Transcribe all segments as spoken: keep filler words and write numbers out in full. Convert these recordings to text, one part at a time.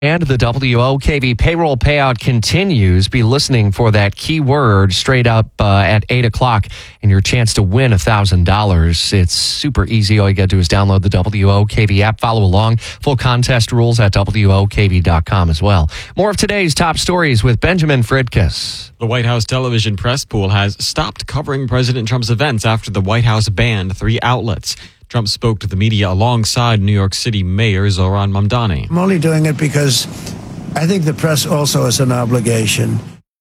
And the W O K V payroll payout continues. Be listening for that keyword straight up uh, at eight o'clock and your chance to win one thousand dollars. It's super easy. All you got to do is download the W O K V app, follow along. Full contest rules at W O K V dot com as well. More of today's top stories with Benjamin Fridkes. The White House television press pool has stopped covering President Trump's events after the White House banned three outlets. Trump spoke to the media alongside New York City Mayor Zohran Mamdani. I'm only doing it because I think the press also has an obligation.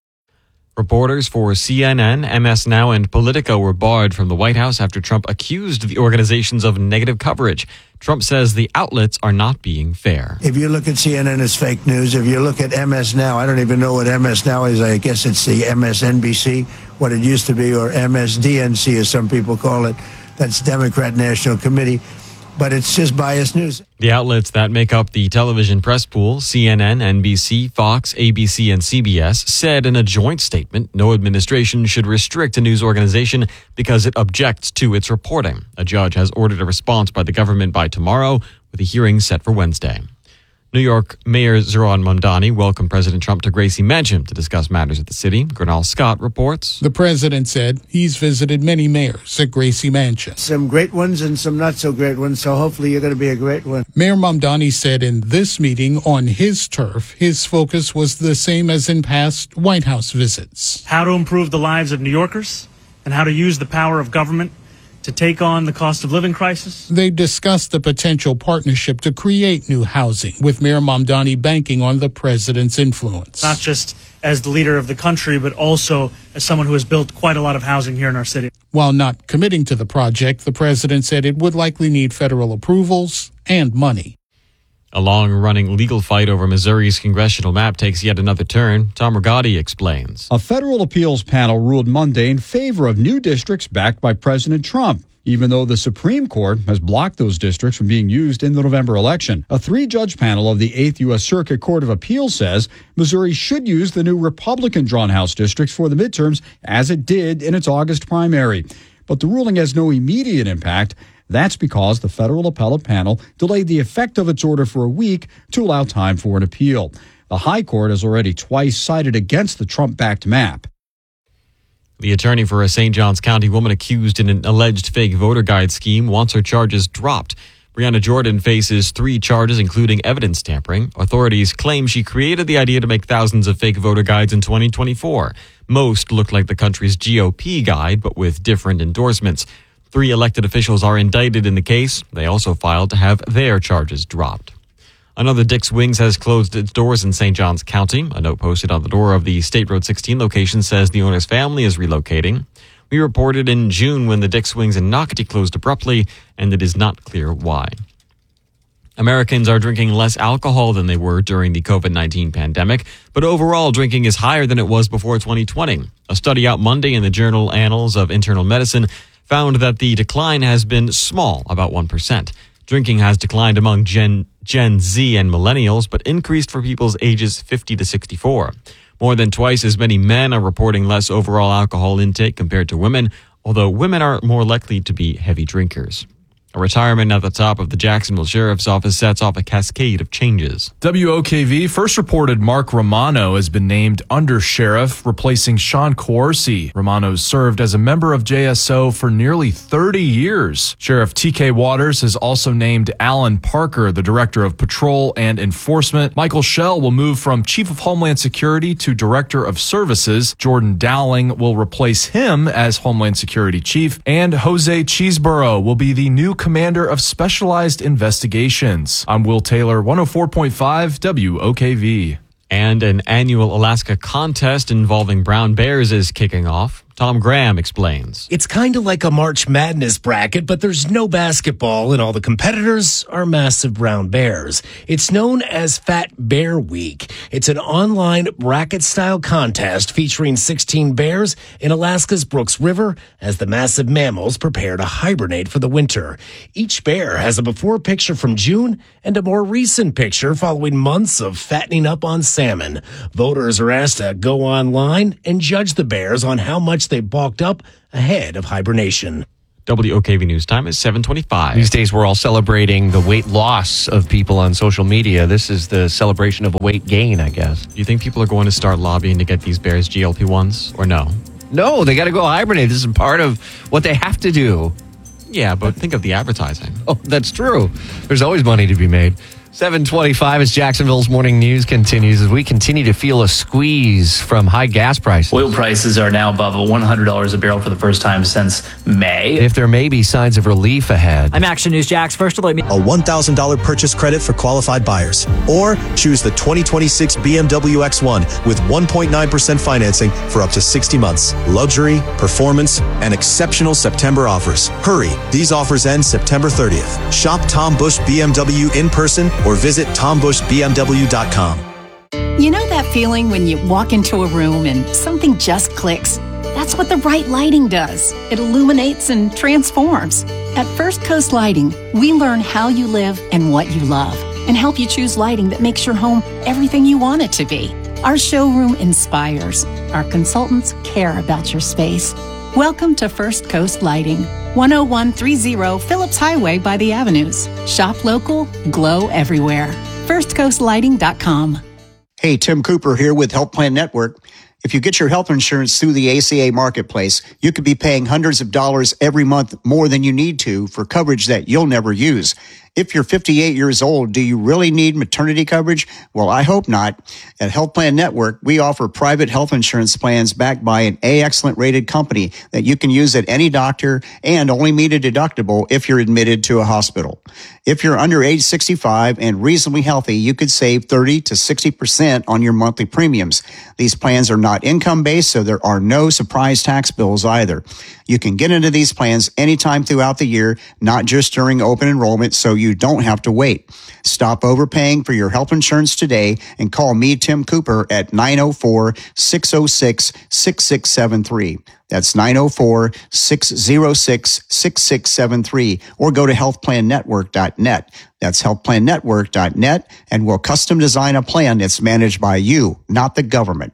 Reporters for C N N, M S Now, and Politico were barred from the White House after Trump accused the organizations of negative coverage. Trump says the outlets are not being fair. If you look at C N N, it's fake news. If you look at M S Now, I don't even know what M S Now is. I guess it's the M S N B C, what it used to be, or M S D N C, as some people call it. That's Democrat National Committee, but it's just biased news. The outlets that make up the television press pool, C N N, N B C, Fox, A B C, and C B S, said in a joint statement no administration should restrict a news organization because it objects to its reporting. A judge has ordered a response by the government by tomorrow, with a hearing set for Wednesday. New York Mayor Zohran Mamdani welcomed President Trump to Gracie Mansion to discuss matters at the city. Gernal Scott reports. The president said he's visited many mayors at Gracie Mansion. Some great ones and some not so great ones, so hopefully you're going to be a great one. Mayor Mamdani said in this meeting on his turf, his focus was the same as in past White House visits. How to improve the lives of New Yorkers and how to use the power of government to take on the cost of living crisis. They discussed the potential partnership to create new housing, with Mayor Mamdani banking on the president's influence. Not just as the leader of the country, but also as someone who has built quite a lot of housing here in our city. While not committing to the project, the president said it would likely need federal approvals and money. A long-running legal fight over Missouri's congressional map takes yet another turn. Tom Rigotti explains. A federal appeals panel ruled Monday in favor of new districts backed by President Trump, even though the Supreme Court has blocked those districts from being used in the November election. A three-judge panel of the eighth U S Circuit Court of Appeals says Missouri should use the new Republican-drawn House districts for the midterms, as it did in its August primary. But the ruling has no immediate impact. That's because the federal appellate panel delayed the effect of its order for a week to allow time for an appeal. The High Court has already twice sided against the Trump-backed map. The attorney for a Saint Johns County woman accused in an alleged fake voter guide scheme wants her charges dropped. Brianna Jordan faces three charges, including evidence tampering. Authorities claim she created the idea to make thousands of fake voter guides in twenty twenty-four. Most look like the country's G O P guide, but with different endorsements. Three elected officials are indicted in the case. They also filed to have their charges dropped. Another Dick's Wings has closed its doors in Saint Johns County. A note posted on the door of the State Road sixteen location says the owner's family is relocating. We reported in June when the Dick's Wings in Nocatee closed abruptly, and it is not clear why. Americans are drinking less alcohol than they were during the covid nineteen pandemic, but overall drinking is higher than it was before twenty twenty. A study out Monday in the journal Annals of Internal Medicine found that the decline has been small, about one percent. Drinking has declined among Gen, Gen Z and millennials, but increased for people's ages fifty to sixty-four. More than twice as many men are reporting less overall alcohol intake compared to women, although women are more likely to be heavy drinkers. A retirement at the top of the Jacksonville Sheriff's Office sets off a cascade of changes. W O K V first reported Mark Romano has been named under sheriff, replacing Sean Corsi. Romano served as a member of J S O for nearly thirty years. Sheriff T K Waters has also named Alan Parker the director of patrol and enforcement. Michael Schell will move from chief of Homeland Security to director of services. Jordan Dowling will replace him as Homeland Security chief. And Jose Cheeseborough will be the new commander of specialized investigations. I'm Will Taylor, one oh four point five W O K V. And an annual Alaska contest involving brown bears is kicking off. Tom Graham explains. It's kind of like a March Madness bracket, but there's no basketball, and all the competitors are massive brown bears. It's known as Fat Bear Week. It's an online bracket-style contest featuring sixteen bears in Alaska's Brooks River as the massive mammals prepare to hibernate for the winter. Each bear has a before picture from June and a more recent picture following months of fattening up on salmon. Voters are asked to go online and judge the bears on how much they bulked up ahead of hibernation. W O K V News time is seven twenty-five. These days, we're all celebrating the weight loss of people on social media. This is the celebration of a weight gain, I guess. Do you think people are going to start lobbying to get these bears G L P ones or no? No, they got to go hibernate. This is part of what they have to do. Yeah, but think of the advertising. Oh, that's true. There's always money to be made. seven twenty-five as Jacksonville's morning news continues as we continue to feel a squeeze from high gas prices. Oil prices are now above one hundred dollars a barrel for the first time since May. If there may be signs of relief ahead. I'm Action News Jax. First alert me. A one thousand dollars purchase credit for qualified buyers. Or choose the twenty twenty-six B M W X one with one point nine percent financing for up to sixty months. Luxury, performance, and exceptional September offers. Hurry, these offers end September thirtieth. Shop Tom Bush B M W in person or visit tom bush b m w dot com. You know that feeling when you walk into a room and something just clicks? That's what the right lighting does. It illuminates and transforms. At First Coast Lighting, we learn how you live and what you love and help you choose lighting that makes your home everything you want it to be. Our showroom inspires. Our consultants care about your space. Welcome to First Coast Lighting, one oh one thirty Phillips Highway by the Avenues. Shop local, glow everywhere. first coast lighting dot com. Hey, Tim Cooper here with Health Plan Network. If you get your health insurance through the A C A Marketplace, you could be paying hundreds of dollars every month more than you need to for coverage that you'll never use. If you're fifty-eight years old, do you really need maternity coverage? Well, I hope not. At Health Plan Network, we offer private health insurance plans backed by an A-Excellent rated company that you can use at any doctor and only meet a deductible if you're admitted to a hospital. If you're under age sixty-five and reasonably healthy, you could save thirty to sixty percent on your monthly premiums. These plans are not income-based, so there are no surprise tax bills either. You can get into these plans anytime throughout the year, not just during open enrollment, so you don't have to wait. Stop overpaying for your health insurance today and call me, Tim Cooper, at nine oh four, six oh six, six six seven three. That's nine oh four, six oh six, six six seven three, or go to health plan network dot net. That's health plan network dot net, and we'll custom design a plan that's managed by you, not the government.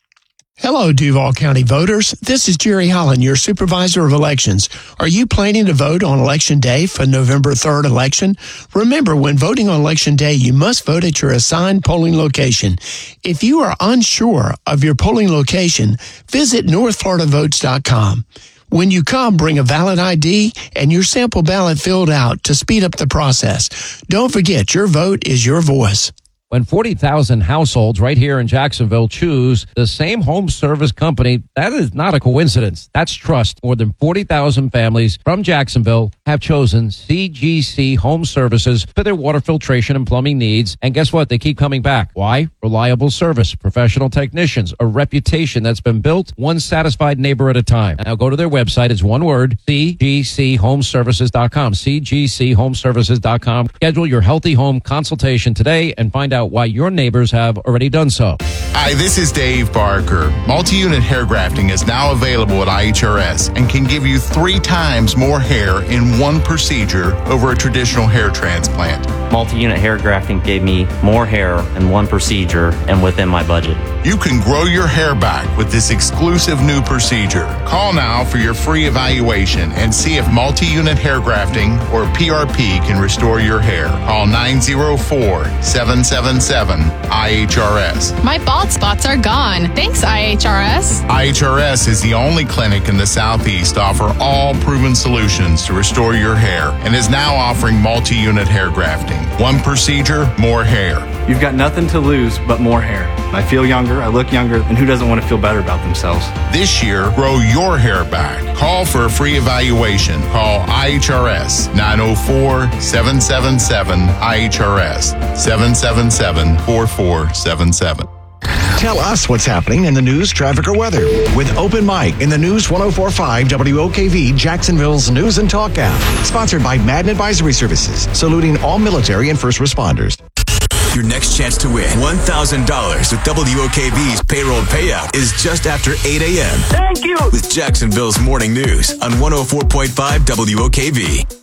Hello, Duval County voters. This is Jerry Holland, your supervisor of elections. Are you planning to vote on Election Day for November third election? Remember, when voting on Election Day, you must vote at your assigned polling location. If you are unsure of your polling location, visit north florida votes dot com. When you come, bring a valid I D and your sample ballot filled out to speed up the process. Don't forget, your vote is your voice. When forty thousand households right here in Jacksonville choose the same home service company, that is not a coincidence. That's trust. More than forty thousand families from Jacksonville have chosen C G C Home Services for their water filtration and plumbing needs. And guess what? They keep coming back. Why? Reliable service, professional technicians, a reputation that's been built one satisfied neighbor at a time. Now go to their website. It's one word, c g c home services dot com, c g c home services dot com. Schedule your healthy home consultation today and find out why your neighbors have already done so. Hi, this is Dave Barker. Multi-unit hair grafting is now available at I H R S and can give you three times more hair in one procedure over a traditional hair transplant. Multi-unit hair grafting gave me more hair in one procedure and within my budget. You can grow your hair back with this exclusive new procedure. Call now for your free evaluation and see if multi-unit hair grafting or P R P can restore your hair. Call nine oh four, seven seven seven, I H R S. My bald spots are gone. Thanks, I H R S. I H R S is the only clinic in the Southeast to offer all proven solutions to restore your hair and is now offering multi-unit hair grafting. One procedure, more hair. You've got nothing to lose but more hair. I feel younger, I look younger, and who doesn't want to feel better about themselves? This year, grow your hair back. Call for a free evaluation. Call I H R S nine oh four, seven seven seven, I H R S, seven seven seven, four four seven seven. Tell us what's happening in the news, traffic, or weather with Open Mic in the News one oh four point five W O K V, Jacksonville's News and Talk app. Sponsored by Madden Advisory Services, saluting all military and first responders. Your next chance to win one thousand dollars with W O K V's payroll payout is just after eight a.m. Thank you. With Jacksonville's Morning News on one oh four point five W O K V.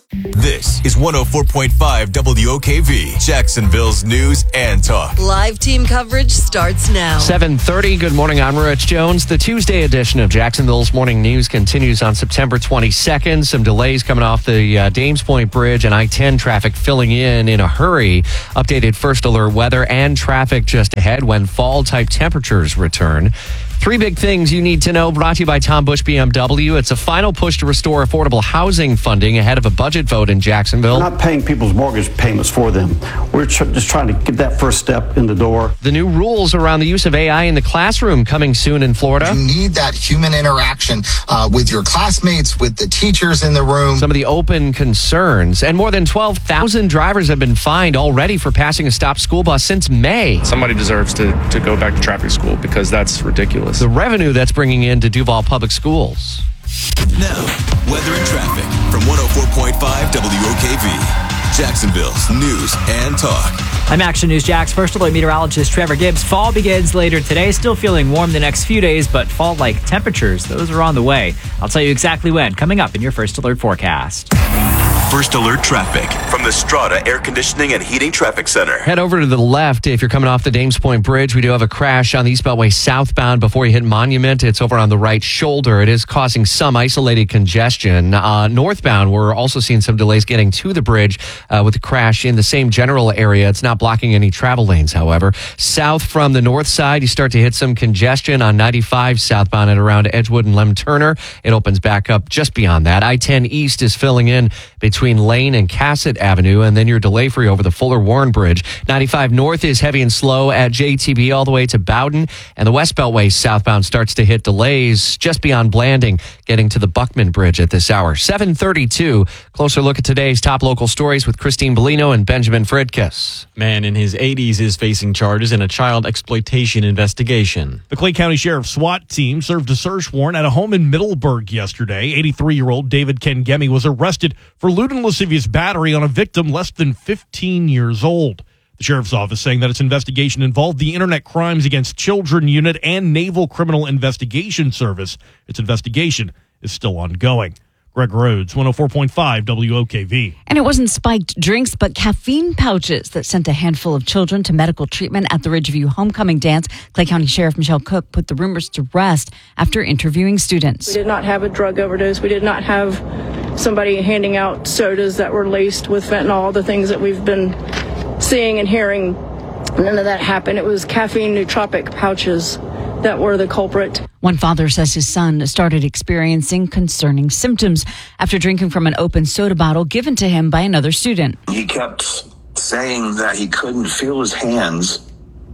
This is one oh four point five W O K V, Jacksonville's news and talk. Live team coverage starts now. seven thirty, good morning, I'm Rich Jones. The Tuesday edition of Jacksonville's Morning News continues on September twenty-second. Some delays coming off the uh, Dames Point Bridge and I ten traffic filling in in a hurry. Updated first alert weather and traffic just ahead when fall-type temperatures return. Three big things you need to know, brought to you by Tom Bush B M W. It's a final push to restore affordable housing funding ahead of a budget vote in Jacksonville. We're not paying people's mortgage payments for them. We're tr- just trying to get that first step in the door. The new rules around the use of A I in the classroom coming soon in Florida. You need that human interaction uh, with your classmates, with the teachers in the room. Some of the open concerns. And more than twelve thousand drivers have been fined already for passing a stopped school bus since May. Somebody deserves to, to go back to traffic school because that's ridiculous. The revenue that's bringing into Duval Public Schools. Now, weather and traffic from one oh four point five W O K V, Jacksonville's news and talk. I'm Action News Jax First Alert meteorologist Trevor Gibbs. Fall begins later today. Still feeling warm the next few days, but fall-like temperatures, those are on the way. I'll tell you exactly when, coming up in your First Alert forecast. First Alert traffic from the Strata Air Conditioning and Heating Traffic Center. Head over to the left if you're coming off the Dames Point Bridge. We do have a crash on the East Beltway southbound before you hit Monument. It's over on the right shoulder. It is causing some isolated congestion. Uh, northbound, we're also seeing some delays getting to the bridge uh, with the crash in the same general area. It's not blocking any travel lanes, however. South from the north side, you start to hit some congestion on ninety-five southbound at around Edgewood and Lem Turner. It opens back up just beyond that. I ten East is filling in between between Lane and Cassett Avenue, and then you're delay free over the Fuller Warren Bridge. ninety-five North is heavy and slow at J T B all the way to Bowden, and the West Beltway southbound starts to hit delays just beyond Blanding, getting to the Buckman Bridge at this hour. seven thirty-two, closer look at today's top local stories with Christine Bellino and Benjamin Fridkes. Man in his eighties is facing charges in a child exploitation investigation. The Clay County Sheriff's SWAT team served a search warrant at a home in Middleburg yesterday. eighty-three-year-old David Kengemi was arrested for lewd and lascivious battery on a victim less than fifteen years old. The sheriff's office saying that its investigation involved the Internet Crimes Against Children Unit and Naval Criminal Investigation Service. Its investigation is still ongoing. Greg Rhodes, one oh four point five W O K V. And it wasn't spiked drinks, but caffeine pouches that sent a handful of children to medical treatment at the Ridgeview Homecoming Dance. Clay County Sheriff Michelle Cook put the rumors to rest after interviewing students. We did not have a drug overdose. We did not have somebody handing out sodas that were laced with fentanyl, the things that we've been seeing and hearing. None of that happened. It was caffeine nootropic pouches that were the culprit. One father says his son started experiencing concerning symptoms after drinking from an open soda bottle given to him by another student. He kept saying that he couldn't feel his hands.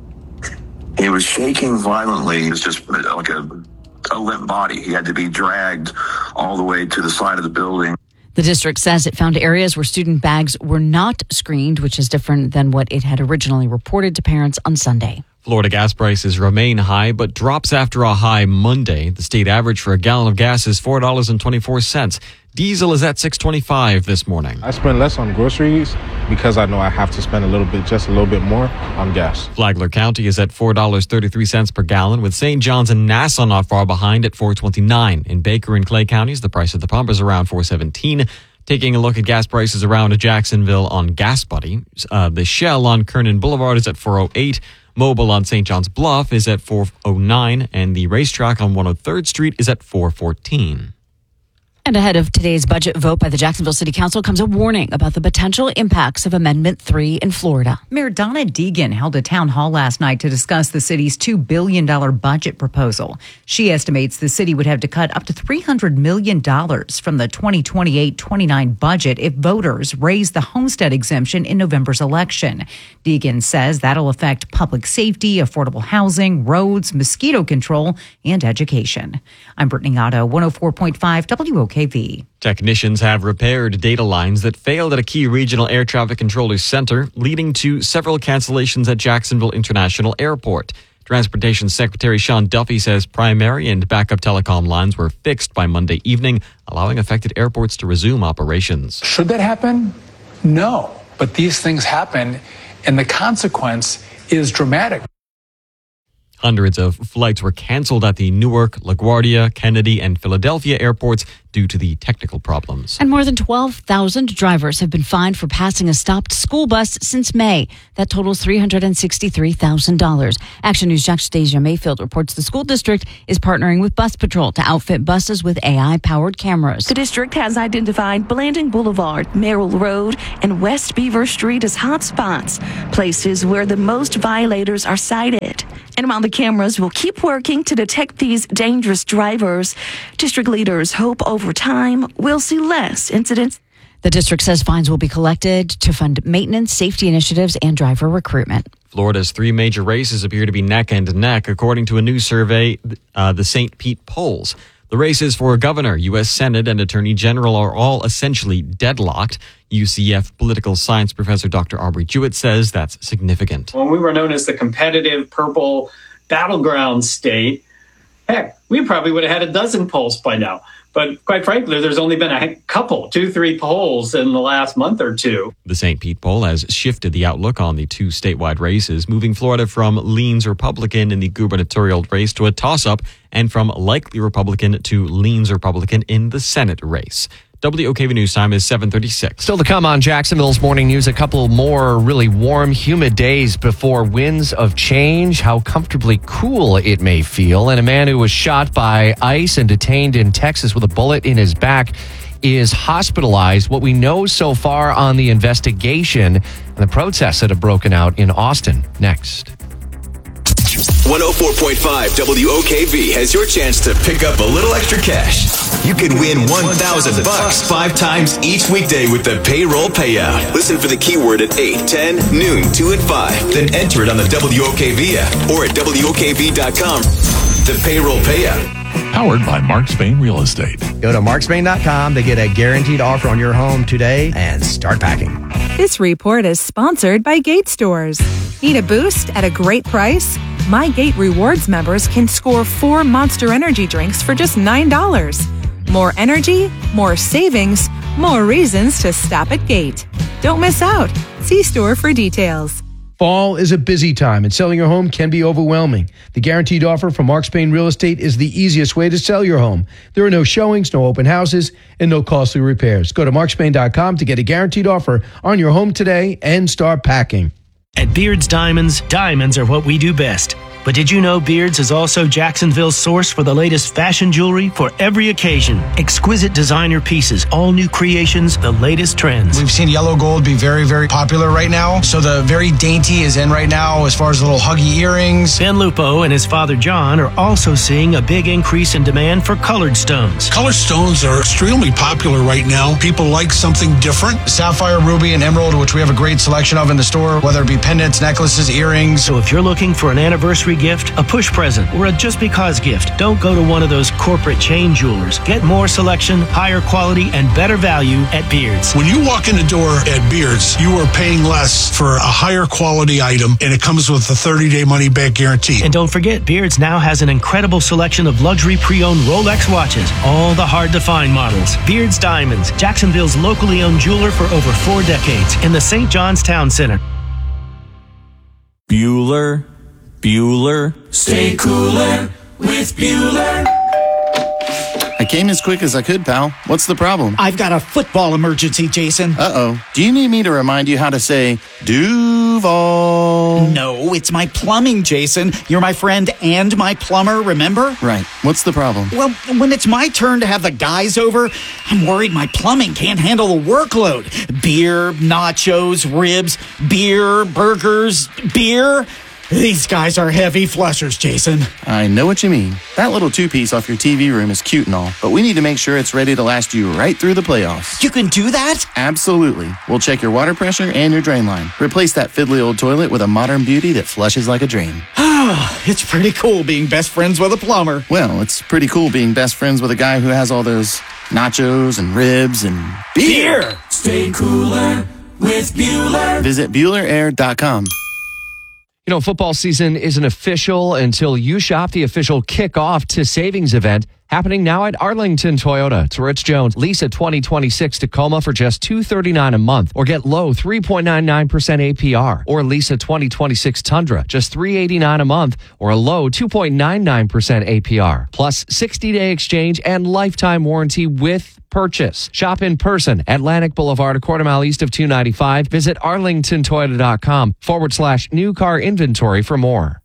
He was shaking violently. It was just like a, a limp body. He had to be dragged all the way to the side of the building. The district says it found areas where student bags were not screened, which is different than what it had originally reported to parents on Sunday. Florida gas prices remain high, but drops after a high Monday. The state average for a gallon of gas is four dollars and twenty-four cents. Diesel is at six twenty-five this morning. I spend less on groceries because I know I have to spend a little bit, just a little bit more on gas. Flagler County is at four dollars and thirty-three cents per gallon, with Saint John's and Nassau not far behind at four dollars and twenty-nine cents. In Baker and Clay counties, the price at the pump is around four dollars and seventeen cents. Taking a look at gas prices around Jacksonville on Gas Buddy, uh, the Shell on Kernan Boulevard is at four oh eight. Mobile on Saint John's Bluff is at four oh nine, and the Racetrack on one oh third Street is at four fourteen. And ahead of today's budget vote by the Jacksonville City Council comes a warning about the potential impacts of Amendment three in Florida. Mayor Donna Deegan held a town hall last night to discuss the city's two billion dollars budget proposal. She estimates the city would have to cut up to three hundred million dollars from the twenty twenty-eight twenty-nine budget if voters raise the homestead exemption in November's election. Deegan says that'll affect public safety, affordable housing, roads, mosquito control, and education. I'm Brittany Otto, one oh four point five W O K V. Technicians have repaired data lines that failed at a key regional air traffic controller center, leading to several cancellations at Jacksonville International Airport. Transportation Secretary Sean Duffy says primary and backup telecom lines were fixed by Monday evening, allowing affected airports to resume operations. Should that happen? No. But these things happen, and the consequence is dramatic. Hundreds of flights were canceled at the Newark, LaGuardia, Kennedy, and Philadelphia airports due to the technical problems. And more than twelve thousand drivers have been fined for passing a stopped school bus since May. That totals three hundred sixty-three thousand dollars. Action News Jack's Deja Mayfield reports the school district is partnering with Bus Patrol to outfit buses with A I-powered cameras. The district has identified Blanding Boulevard, Merrill Road, and West Beaver Street as hot spots, places where the most violators are cited. And while the cameras will keep working to detect these dangerous drivers, district leaders hope over time we'll see less incidents. The district says fines will be collected to fund maintenance, safety initiatives, and driver recruitment. Florida's three major races appear to be neck and neck, according to a new survey, uh, the Saint Pete polls. The races for governor, U S Senate, and Attorney General are all essentially deadlocked. U C F political science professor Doctor Aubrey Jewett says that's significant. When we were known as the competitive purple battleground state, heck, we probably would have had a dozen polls by now. But quite frankly, there's only been a couple, two, three polls in the last month or two. The Saint Pete poll has shifted the outlook on the two statewide races, moving Florida from leans Republican in the gubernatorial race to a toss-up, and from likely Republican to leans Republican in the Senate race. W O K V News time is seven thirty-six. Still to come on Jacksonville's Morning News, a couple more really warm, humid days before winds of change, how comfortably cool it may feel. And a man who was shot by ICE and detained in Texas with a bullet in his back is hospitalized. What we know so far on the investigation and the protests that have broken out in Austin. Next. one oh four point five W O K V has your chance to pick up a little extra cash. You could win one thousand bucks five times each weekday with the payroll payout. Listen for the keyword at eight, ten, noon, two, and five. Then enter it on the W O K V app or at W O K V dot com. The payroll payout. Powered by Mark Spain Real Estate. Go to mark spain dot com to get a guaranteed offer on your home today and start packing. This report is sponsored by Gate Stores. Need a boost at a great price? My Gate Rewards members can score four Monster Energy drinks for just nine dollars. More energy, more savings, more reasons to stop at Gate. Don't miss out. See store for details. Fall is a busy time, and selling your home can be overwhelming. The guaranteed offer from Mark Spain Real Estate is the easiest way to sell your home. There are no showings, no open houses, and no costly repairs. Go to mark spain dot com to get a guaranteed offer on your home today and start packing. At Beards Diamonds, diamonds are what we do best. But did you know Beards is also Jacksonville's source for the latest fashion jewelry for every occasion? Exquisite designer pieces, all new creations, the latest trends. We've seen yellow gold be very, very popular right now. So the very dainty is in right now as far as little huggy earrings. Ben Lupo and his father John are also seeing a big increase in demand for colored stones. Colored stones are extremely popular right now. People like something different. Sapphire, ruby, and emerald, which we have a great selection of in the store, whether it be pendants, necklaces, earrings. So if you're looking for an anniversary gift, a push present, or a just because gift, don't go to one of those corporate chain jewelers. Get more selection, higher quality, and better value at Beards. When you walk in the door at Beards, you are paying less for a higher quality item, and it comes with a thirty-day money-back guarantee. And don't forget, Beards now has an incredible selection of luxury pre-owned Rolex watches, all the hard-to-find models. Beards Diamonds, Jacksonville's locally owned jeweler for over four decades, in the Saint John's Town Center. Bueller, Bueller. Stay cooler with Bueller. I came as quick as I could, pal. What's the problem? I've got a football emergency, Jason. Uh-oh. Do you need me to remind you how to say Duval? No, it's my plumbing, Jason. You're my friend and my plumber, remember? Right. What's the problem? Well, when it's my turn to have the guys over, I'm worried my plumbing can't handle the workload. Beer, nachos, ribs, beer, burgers, beer. These guys are heavy flushers, Jason. I know what you mean. That little two-piece off your T V room is cute and all, but we need to make sure it's ready to last you right through the playoffs. You can do that? Absolutely. We'll check your water pressure and your drain line. Replace that fiddly old toilet with a modern beauty that flushes like a dream. It's pretty cool being best friends with a plumber. Well, it's pretty cool being best friends with a guy who has all those nachos and ribs and beer. beer. Stay cooler with Bueller. Visit Bueller Air dot com. You know, football season isn't official until you shop the official kickoff to savings event Happening now at Arlington Toyota. It's Rich Jones. Lease a twenty twenty-six Tacoma for just two hundred thirty-nine dollars a month, or get low three point nine nine percent A P R. Or lease a twenty twenty-six Tundra, just three hundred eighty-nine dollars a month, or a low two point nine nine percent A P R. Plus sixty-day exchange and lifetime warranty with purchase. Shop in person, Atlantic Boulevard, a quarter mile east of two ninety-five. Visit arlington toyota dot com forward slash new car inventory for more.